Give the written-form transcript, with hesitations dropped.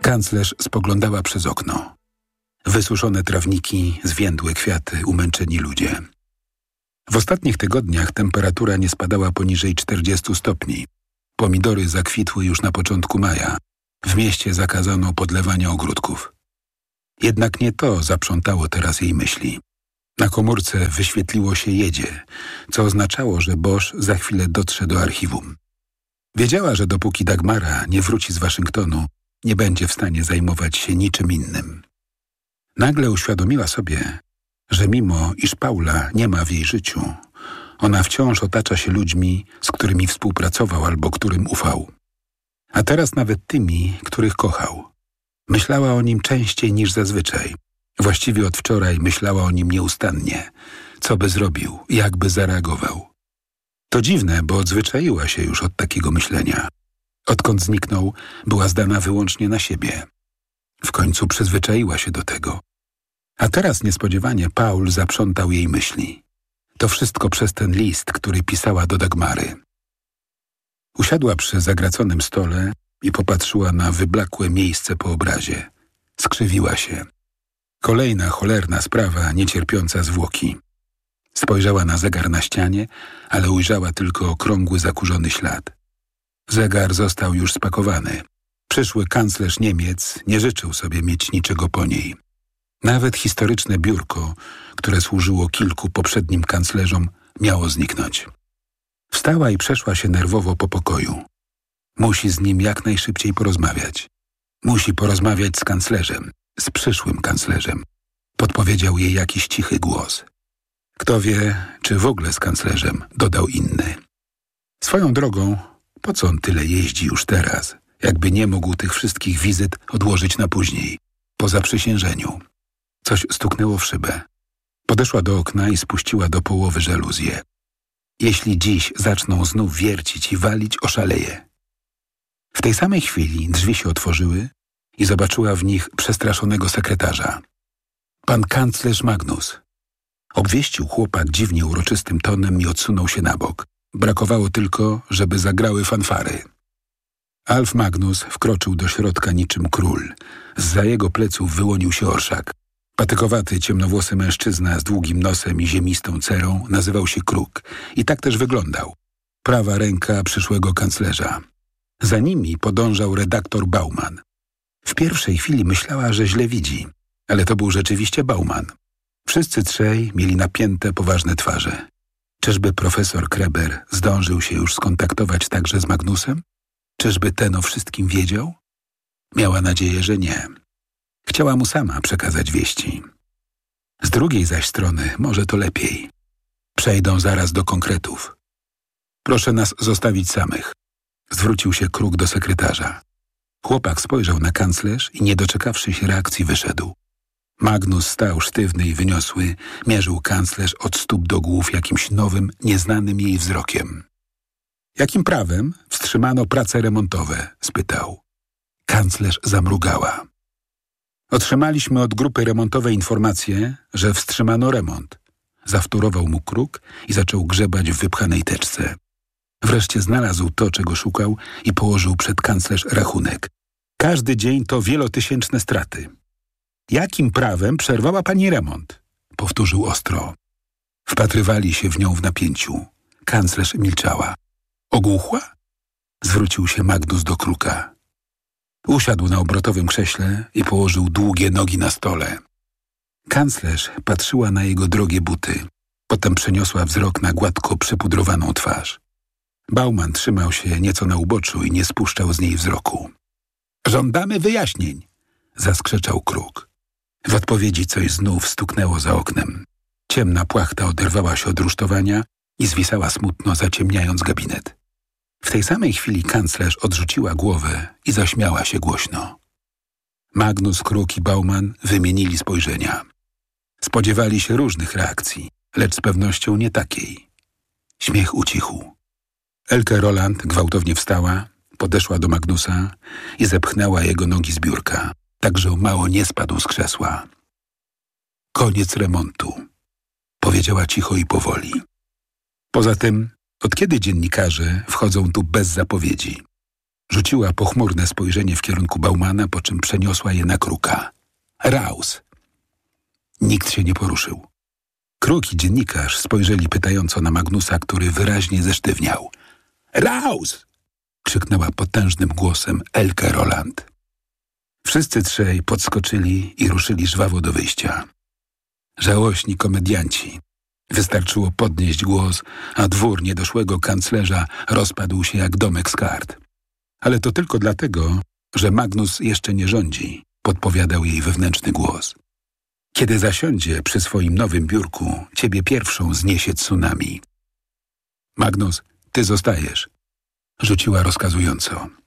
Kanclerz spoglądała przez okno. Wysuszone trawniki, zwiędłe kwiaty, umęczeni ludzie. W ostatnich tygodniach temperatura nie spadała poniżej 40 stopni. Pomidory zakwitły już na początku maja. W mieście zakazano podlewania ogródków. Jednak nie to zaprzątało teraz jej myśli. Na komórce wyświetliło się jedzie, co oznaczało, że Bosch za chwilę dotrze do archiwum. Wiedziała, że dopóki Dagmara nie wróci z Waszyngtonu, nie będzie w stanie zajmować się niczym innym. Nagle uświadomiła sobie, że mimo iż Paula nie ma w jej życiu, ona wciąż otacza się ludźmi, z którymi współpracował albo którym ufał. A teraz nawet tymi, których kochał. Myślała o nim częściej niż zazwyczaj. Właściwie od wczoraj myślała o nim nieustannie. Co by zrobił, jak by zareagował. To dziwne, bo odzwyczaiła się już od takiego myślenia. Odkąd zniknął, była zdana wyłącznie na siebie. W końcu przyzwyczaiła się do tego. A teraz niespodziewanie Paul zaprzątał jej myśli. To wszystko przez ten list, który pisała do Dagmary. Usiadła przy zagraconym stole i popatrzyła na wyblakłe miejsce po obrazie. Skrzywiła się. Kolejna cholerna sprawa, niecierpiąca zwłoki. Spojrzała na zegar na ścianie, ale ujrzała tylko okrągły, zakurzony ślad. Zegar został już spakowany. Przyszły kanclerz Niemiec nie życzył sobie mieć niczego po niej. Nawet historyczne biurko, które służyło kilku poprzednim kanclerzom, miało zniknąć. Wstała i przeszła się nerwowo po pokoju. Musi z nim jak najszybciej porozmawiać. Musi porozmawiać z kanclerzem, z przyszłym kanclerzem. Podpowiedział jej jakiś cichy głos. Kto wie, czy w ogóle z kanclerzem, dodał inny. Swoją drogą, po co on tyle jeździ już teraz, jakby nie mógł tych wszystkich wizyt odłożyć na później, po zaprzysiężeniu. Coś stuknęło w szybę. Podeszła do okna i spuściła do połowy żaluzję. Jeśli dziś zaczną znów wiercić i walić, oszaleje. W tej samej chwili drzwi się otworzyły i zobaczyła w nich przestraszonego sekretarza. Pan kanclerz Magnus. Obwieścił chłopak dziwnie uroczystym tonem i odsunął się na bok. Brakowało tylko, żeby zagrały fanfary. Alf Magnus wkroczył do środka niczym król. Zza jego pleców wyłonił się orszak. Patykowaty, ciemnowłosy mężczyzna z długim nosem i ziemistą cerą nazywał się Kruk i tak też wyglądał. Prawa ręka przyszłego kanclerza. Za nimi podążał redaktor Bauman. W pierwszej chwili myślała, że źle widzi, ale to był rzeczywiście Bauman. Wszyscy trzej mieli napięte, poważne twarze. Czyżby profesor Kreber zdążył się już skontaktować także z Magnusem? Czyżby ten o wszystkim wiedział? Miała nadzieję, że nie. Chciała mu sama przekazać wieści. Z drugiej zaś strony może to lepiej. Przejdą zaraz do konkretów. Proszę nas zostawić samych. Zwrócił się Kruk do sekretarza. Chłopak spojrzał na kanclerz i nie doczekawszy się reakcji wyszedł. Magnus stał sztywny i wyniosły, mierzył kanclerz od stóp do głów jakimś nowym, nieznanym jej wzrokiem. Jakim prawem wstrzymano prace remontowe? Spytał. Kanclerz zamrugała. Otrzymaliśmy od grupy remontowej informację, że wstrzymano remont. Zawtórował mu Kruk i zaczął grzebać w wypchanej teczce. Wreszcie znalazł to, czego szukał i położył przed kanclerz rachunek. Każdy dzień to wielotysięczne straty. Jakim prawem przerwała pani remont? Powtórzył ostro. Wpatrywali się w nią w napięciu. Kanclerz milczała. Ogłuchła? Zwrócił się Magnus do Kruka. Usiadł na obrotowym krześle i położył długie nogi na stole. Kanclerz patrzyła na jego drogie buty. Potem przeniosła wzrok na gładko przypudrowaną twarz. Bauman trzymał się nieco na uboczu i nie spuszczał z niej wzroku. Żądamy wyjaśnień, zaskrzeczał Kruk. W odpowiedzi coś znów stuknęło za oknem. Ciemna płachta oderwała się od rusztowania i zwisała smutno, zaciemniając gabinet. W tej samej chwili kanclerz odrzuciła głowę i zaśmiała się głośno. Magnus, Kruk i Bauman wymienili spojrzenia. Spodziewali się różnych reakcji, lecz z pewnością nie takiej. Śmiech ucichł. Elke Roland gwałtownie wstała, podeszła do Magnusa i zepchnęła jego nogi z biurka, tak że mało nie spadł z krzesła. Koniec remontu, powiedziała cicho i powoli. Poza tym, od kiedy dziennikarze wchodzą tu bez zapowiedzi? Rzuciła pochmurne spojrzenie w kierunku Baumana, po czym przeniosła je na Kruka. Raus! Nikt się nie poruszył. Kruk i dziennikarz spojrzeli pytająco na Magnusa, który wyraźnie zesztywniał. Raus! Krzyknęła potężnym głosem Elke Roland. Wszyscy trzej podskoczyli i ruszyli żwawo do wyjścia. Żałośni komedianci. Wystarczyło podnieść głos, a dwór niedoszłego kanclerza rozpadł się jak domek z kart. Ale to tylko dlatego, że Magnus jeszcze nie rządzi, podpowiadał jej wewnętrzny głos. Kiedy zasiądzie przy swoim nowym biurku, ciebie pierwszą zniesie tsunami. Magnus, ty zostajesz, rzuciła rozkazująco.